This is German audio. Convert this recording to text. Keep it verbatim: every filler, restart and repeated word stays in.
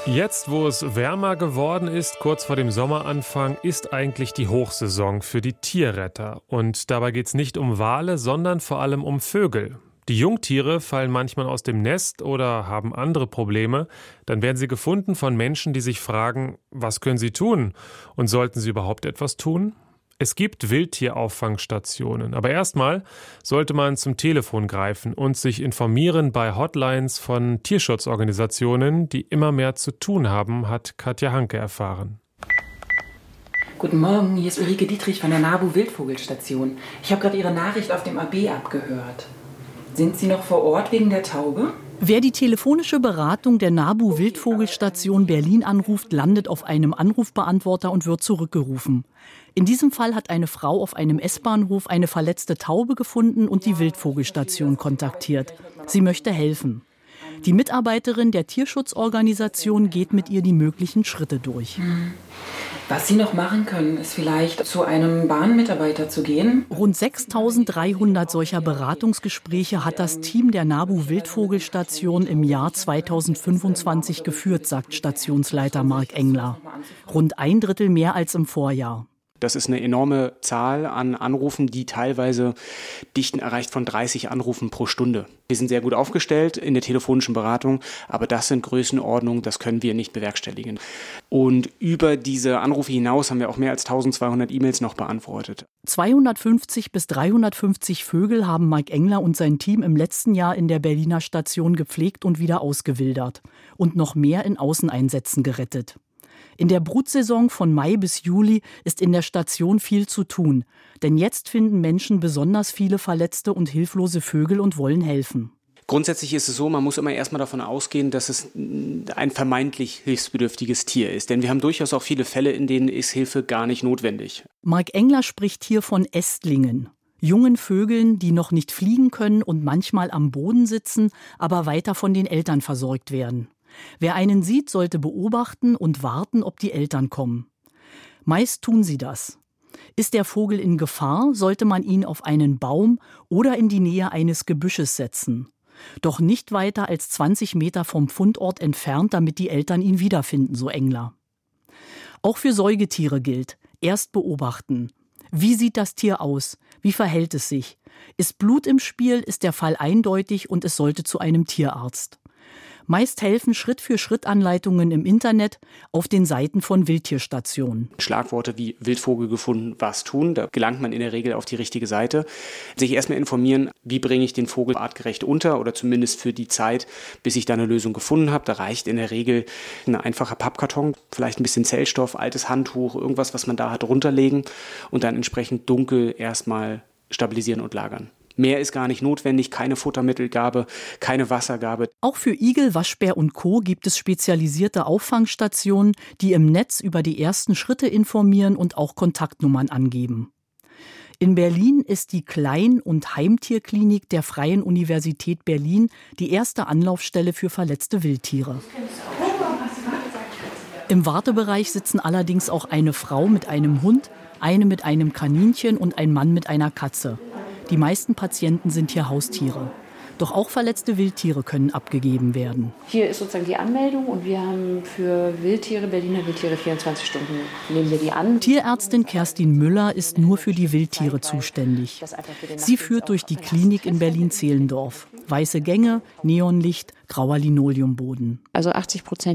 Jetzt, wo es wärmer geworden ist, kurz vor dem Sommeranfang, ist eigentlich die Hochsaison für die Tierretter. Und dabei geht es nicht um Wale, sondern vor allem um Vögel. Die Jungtiere fallen manchmal aus dem Nest oder haben andere Probleme. Dann werden sie gefunden von Menschen, die sich fragen, was können sie tun? Und sollten sie überhaupt etwas tun? Es gibt Wildtierauffangstationen, aber erstmal sollte man zum Telefon greifen und sich informieren bei Hotlines von Tierschutzorganisationen, die immer mehr zu tun haben, hat Katja Hanke erfahren. Guten Morgen, hier ist Ulrike Dietrich von der NABU Wildvogelstation. Ich habe gerade Ihre Nachricht auf dem A B abgehört. Sind Sie noch vor Ort wegen der Taube? Wer die telefonische Beratung der NABU Wildvogelstation Berlin anruft, landet auf einem Anrufbeantworter und wird zurückgerufen. In diesem Fall hat eine Frau auf einem S-Bahnhof eine verletzte Taube gefunden und die Wildvogelstation kontaktiert. Sie möchte helfen. Die Mitarbeiterin der Tierschutzorganisation geht mit ihr die möglichen Schritte durch. Was Sie noch machen können, ist vielleicht zu einem Bahnmitarbeiter zu gehen. Rund sechstausenddreihundert solcher Beratungsgespräche hat das Team der NABU Wildvogelstation im Jahr zweitausendfünfundzwanzig geführt, sagt Stationsleiter Marc Engler. Rund ein Drittel mehr als im Vorjahr. Das ist eine enorme Zahl an Anrufen, die teilweise Dichten erreicht von dreißig Anrufen pro Stunde. Wir sind sehr gut aufgestellt in der telefonischen Beratung, aber das sind Größenordnungen, das können wir nicht bewerkstelligen. Und über diese Anrufe hinaus haben wir auch mehr als eintausendzweihundert E-Mails noch beantwortet. zweihundertfünfzig bis dreihundertfünfzig Vögel haben Marc Engler und sein Team im letzten Jahr in der Berliner Station gepflegt und wieder ausgewildert und noch mehr in Außeneinsätzen gerettet. In der Brutsaison von Mai bis Juli ist in der Station viel zu tun, denn jetzt finden Menschen besonders viele verletzte und hilflose Vögel und wollen helfen. Grundsätzlich ist es so, man muss immer erstmal davon ausgehen, dass es ein vermeintlich hilfsbedürftiges Tier ist. Denn wir haben durchaus auch viele Fälle, in denen ist Hilfe gar nicht notwendig. Marc Engler spricht hier von Ästlingen, jungen Vögeln, die noch nicht fliegen können und manchmal am Boden sitzen, aber weiter von den Eltern versorgt werden. Wer einen sieht, sollte beobachten und warten, ob die Eltern kommen. Meist tun sie das. Ist der Vogel in Gefahr, sollte man ihn auf einen Baum oder in die Nähe eines Gebüsches setzen. Doch nicht weiter als zwanzig Meter vom Fundort entfernt, damit die Eltern ihn wiederfinden, so Engler. Auch für Säugetiere gilt: erst beobachten. Wie sieht das Tier aus? Wie verhält es sich? Ist Blut im Spiel, ist der Fall eindeutig und es sollte zu einem Tierarzt. Meist helfen Schritt-für-Schritt-Anleitungen im Internet auf den Seiten von Wildtierstationen. Schlagworte wie Wildvogel gefunden, was tun, da gelangt man in der Regel auf die richtige Seite. Sich erstmal informieren, wie bringe ich den Vogel artgerecht unter oder zumindest für die Zeit, bis ich da eine Lösung gefunden habe. Da reicht in der Regel ein einfacher Pappkarton, vielleicht ein bisschen Zellstoff, altes Handtuch, irgendwas, was man da hat, runterlegen und dann entsprechend dunkel erstmal stabilisieren und lagern. Mehr ist gar nicht notwendig, keine Futtermittelgabe, keine Wassergabe. Auch für Igel, Waschbär und Co. gibt es spezialisierte Auffangstationen, die im Netz über die ersten Schritte informieren und auch Kontaktnummern angeben. In Berlin ist die Klein- und Heimtierklinik der Freien Universität Berlin die erste Anlaufstelle für verletzte Wildtiere. Im Wartebereich sitzen allerdings auch eine Frau mit einem Hund, eine mit einem Kaninchen und ein Mann mit einer Katze. Die meisten Patienten sind hier Haustiere. Doch auch verletzte Wildtiere können abgegeben werden. Hier ist sozusagen die Anmeldung und wir haben für Wildtiere, Berliner Wildtiere, vierundzwanzig Stunden nehmen wir die an. Tierärztin Kerstin Müller ist nur für die Wildtiere zuständig. Sie führt durch die Klinik in Berlin-Zehlendorf. Weiße Gänge, Neonlicht, grauer Linoleumboden. Also achtzig Prozent